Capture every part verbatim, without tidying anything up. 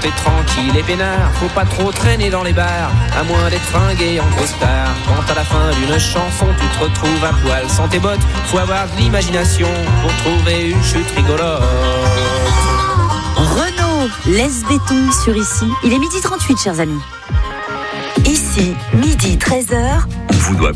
t'es tranquille et peinard, faut pas trop traîner dans les bars, à moins d'être fringué en costard. Quand à la fin d'une chanson tu te retrouves à poil sans tes bottes, faut avoir de l'imagination pour trouver une chute rigolote. Renaud, laisse béton sur Ici. Il est midi trente-huit, chers amis. Ici, midi treize heures. On vous doit.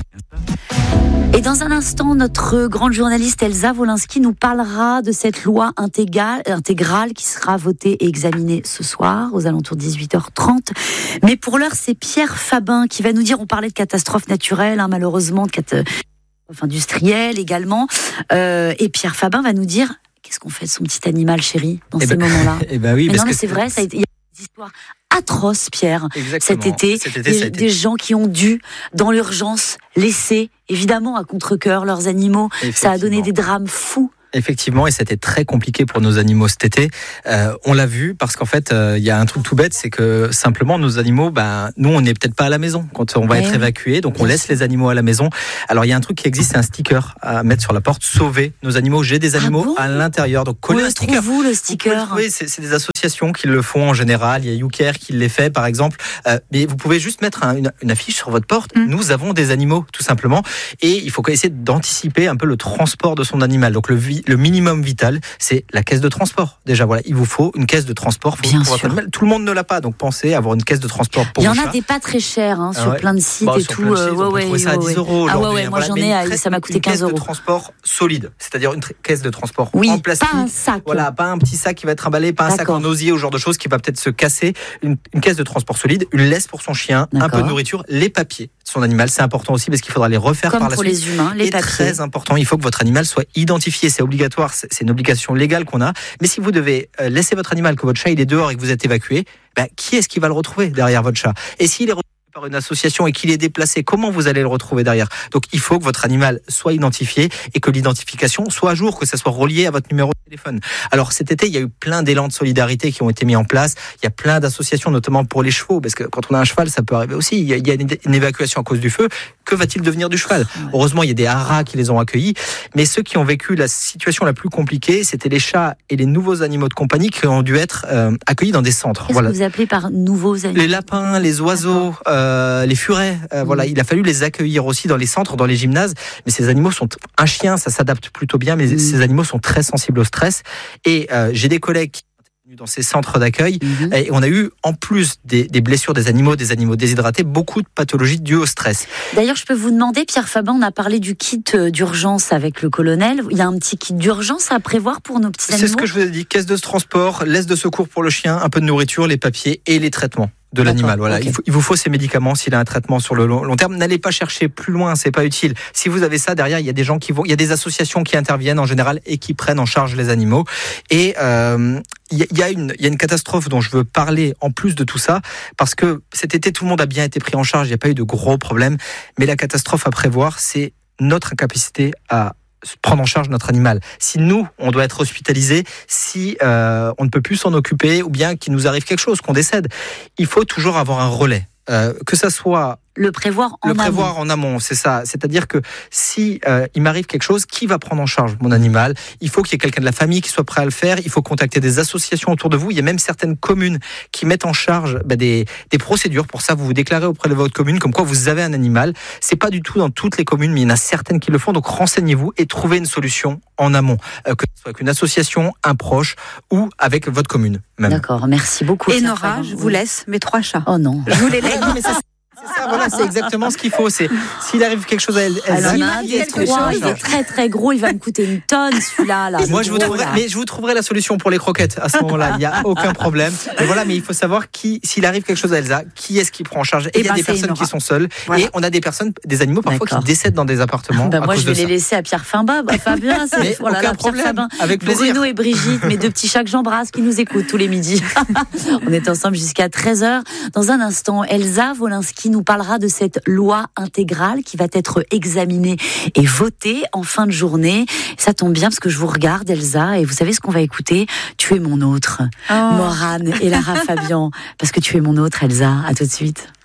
Et dans un instant, notre grande journaliste Elsa Wolinski nous parlera de cette loi intégrale, intégrale qui sera votée et examinée ce soir, aux alentours de dix-huit heures trente. Mais pour l'heure, c'est Pierre Fabin qui va nous dire, on parlait de catastrophes naturelles, hein, malheureusement, de catastrophes industrielles également. Euh, et Pierre Fabin va nous dire, qu'est-ce qu'on fait de son petit animal chéri dans eh ces ben, moments-là eh ben oui, mais parce non, mais que c'est, c'est vrai, ça a été, il y a des histoires atroces, Pierre, cet été, cet été des, ça a été... des gens qui ont dû, dans l'urgence, laisser, évidemment à contre-cœur, leurs animaux. Ça a donné des drames fous. Effectivement, et c'était très compliqué pour nos animaux cet été. Euh, on l'a vu parce qu'en fait, il euh, y a un truc tout bête, c'est que simplement nos animaux, ben nous, on n'est peut-être pas à la maison quand on va ouais, être évacué, donc on laisse les animaux à la maison. Alors il y a un truc qui existe, c'est un sticker à mettre sur la porte, sauver nos animaux. J'ai des animaux ah bon à l'intérieur, donc collez un sticker. Où le sticker Oui, c'est, c'est des associations qui le font en général. Il y a YouCare qui les fait, par exemple. Euh, mais vous pouvez juste mettre un, une, une affiche sur votre porte. Mm. Nous avons des animaux, tout simplement, et il faut essayer d'anticiper un peu le transport de son animal. Donc le le minimum vital, c'est la caisse de transport. Déjà, voilà, il vous faut une caisse de transport pour, Bien pour votre animal. Tout le monde ne l'a pas, donc pensez à avoir une caisse de transport pour Il y en vos a chats. des pas très chers hein, ah sur ouais. plein de sites bah, et tout. Sites, euh, on ouais, peut ouais, ça à dix euros ah ouais, aujourd'hui. ouais, moi voilà. j'en Mais ai, à, très, ça m'a coûté quinze euros. Une caisse de transport solide, c'est-à-dire une tr- caisse de transport oui, en plastique. Pas un sac. Voilà, pas un petit sac qui va être emballé, pas un D'accord. sac en osier ou genre de choses qui va peut-être se casser. Une, une caisse de transport solide, une laisse pour son chien, D'accord. un peu de nourriture, les papiers de son animal, c'est important aussi parce qu'il faudra les refaire Comme par la pour suite. les humains, les et papiers. Très important, il faut que votre animal soit identifié, c'est obligatoire, c'est, c'est une obligation légale qu'on a. Mais si vous devez laisser votre animal, que votre chat il est dehors et que vous êtes évacué, ben, qui est-ce qui va le retrouver derrière votre chat ? Et s'il est retrouvé par une association et qu'il est déplacé, comment vous allez le retrouver derrière ? Donc il faut que votre animal soit identifié et que l'identification soit à jour, que ça soit relié à votre numéro de téléphone. Alors cet été, il y a eu plein d'élans de solidarité qui ont été mis en place. Il y a plein d'associations, notamment pour les chevaux, parce que quand on a un cheval, ça peut arriver aussi. Il y a, il y a une, une évacuation à cause du feu. Que va-t-il devenir du cheval ? Heureusement, il y a des haras qui les ont accueillis. Mais ceux qui ont vécu la situation la plus compliquée, c'était les chats et les nouveaux animaux de compagnie qui ont dû être euh, accueillis dans des centres. Qu'est-ce voilà. que vous appelez par nouveaux animaux ? Les lapins, les oiseaux, euh, les furets. Euh, mmh. Voilà, il a fallu les accueillir aussi dans les centres, dans les gymnases. Mais ces animaux sont... Un chien, ça s'adapte plutôt bien, mais mmh. ces animaux sont très sensibles au stress. Et euh, j'ai des collègues qui dans ces centres d'accueil mmh. et on a eu en plus des, des blessures des animaux, des animaux déshydratés, beaucoup de pathologies dues au stress. D'ailleurs, je peux vous demander, Pierre Fabin, on a parlé du kit d'urgence avec le colonel. Il y a un petit kit d'urgence à prévoir pour nos petits animaux ? C'est ce que je vous ai dit, caisse de transport, laisse de secours pour le chien, un peu de nourriture, les papiers et les traitements de D'accord, l'animal. Voilà, okay. il, faut, il vous faut ces médicaments s'il a un traitement sur le long, long terme. N'allez pas chercher plus loin, c'est pas utile. Si vous avez ça derrière, il y a des gens qui vont, il y a des associations qui interviennent en général et qui prennent en charge les animaux. Et euh, il y a une, il y a une catastrophe dont je veux parler en plus de tout ça, parce que cet été tout le monde a bien été pris en charge, il n'y a pas eu de gros problèmes. Mais la catastrophe à prévoir, c'est notre incapacité à prendre en charge notre animal. Si nous, on doit être hospitalisé, si euh, on ne peut plus s'en occuper, ou bien qu'il nous arrive quelque chose, qu'on décède, il faut toujours avoir un relais. Euh, que ça soit le prévoir en le amont. prévoir en amont, c'est ça. C'est-à-dire que si euh, il m'arrive quelque chose, qui va prendre en charge mon animal ? Il faut qu'il y ait quelqu'un de la famille qui soit prêt à le faire. Il faut contacter des associations autour de vous. Il y a même certaines communes qui mettent en charge bah, des, des procédures pour ça. Vous vous déclarez auprès de votre commune comme quoi vous avez un animal. C'est pas du tout dans toutes les communes, mais il y en a certaines qui le font. Donc renseignez-vous et trouvez une solution en amont, euh, que ce soit avec une association, un proche ou avec votre commune. Même. D'accord, merci beaucoup. Et Nora, je vous laisse mes trois chats. Oh non, je vous les laisse. C'est ça, voilà, c'est exactement ce qu'il faut. C'est s'il arrive quelque chose à elle, elle alors, a, il, est trois, il est très très gros, il va me coûter une tonne celui-là. Là, moi, je vous trouverai, mais je vous trouverai la solution pour les croquettes à ce moment-là. Il n'y a aucun problème. Mais voilà, mais il faut savoir qui, s'il arrive quelque chose à Elsa, qui est-ce qui prend en charge. Et il y a ben, des personnes qui sont seules, voilà. Et on a des personnes, des animaux parfois D'accord. qui décèdent dans des appartements. Bah, à moi, cause je vais de les ça. laisser à Pierre Fabin, bah, Fabien, c'est mais voilà, aucun là, problème. Pierre Fabin, avec plaisir. Bruno et Brigitte, mes deux petits chats que j'embrasse, qui nous écoutent tous les midis. On est ensemble jusqu'à treize heures. Dans un instant, Elsa Wolinski nous parlera de cette loi intégrale qui va être examinée et votée en fin de journée. Ça tombe bien parce que je vous regarde, Elsa, et vous savez ce qu'on va écouter ? Tu es mon autre. Oh. Morane et Lara Fabian, parce que tu es mon autre, Elsa. À tout de suite.